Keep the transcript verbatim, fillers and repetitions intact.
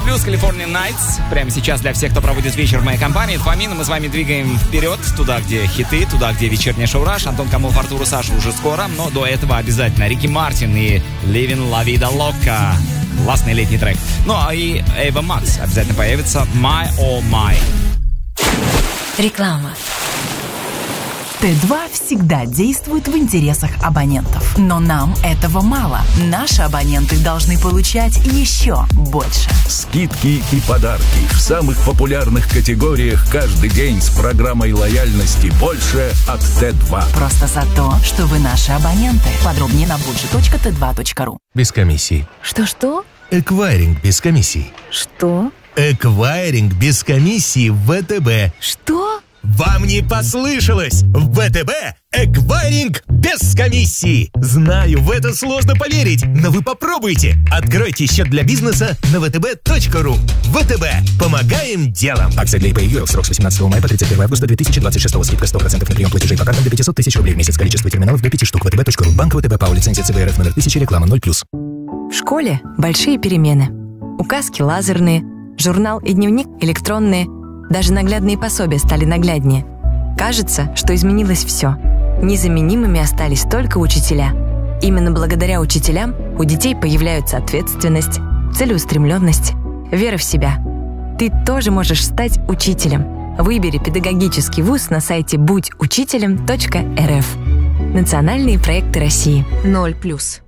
плюс California Nights. Прямо сейчас для всех, кто проводит вечер в моей компании. Фомин, мы с вами двигаем вперед, туда, где хиты, туда, где вечернее шоу «Раш». Антон Камолов, Артур и Саша уже скоро, но до этого обязательно Рики Мартин и Living La Vida Loca. Классный летний трек. Ну, а и Эйва Макс обязательно появится. My Oh My. Реклама. Т два всегда действует в интересах абонентов. Но нам этого мало. Наши абоненты должны получать еще больше. Скидки и подарки в самых популярных категориях каждый день с программой лояльности «Больше» от Т два. Просто за то, что вы наши абоненты. Подробнее на budget точка тэ два точка ру. Без комиссии. Что-что? Эквайринг без комиссии. Что? Эквайринг без комиссии в вэ тэ бэ. Что? Вам не послышалось! В вэ тэ бэ эквайринг без комиссии! Знаю, в это сложно поверить, но вы попробуйте! Откройте счет для бизнеса на вэ тэ бэ точка ру. вэ тэ бэ. Помогаем делом! Акция для ИП и ЮРЛ. Срок с восемнадцатого мая по тридцать первого августа две тысячи двадцать шестого. Скидка сто процентов на прием платежей по картам до пятьсот тысяч рублей в месяц. Количество терминалов до пяти штук. вэ тэ бэ точка ру. Банк вэ тэ бэ ПАО. Лицензия цэ вэ эр эф номер тысяча. Реклама ноль плюс. В школе большие перемены. Указки лазерные, журнал и дневник электронные. Даже наглядные пособия стали нагляднее. Кажется, что изменилось все. Незаменимыми остались только учителя. Именно благодаря учителям у детей появляются ответственность, целеустремленность, вера в себя. Ты тоже можешь стать учителем. Выбери педагогический вуз на сайте будь учителем точка эр эф. Национальные проекты России. ноль плюс.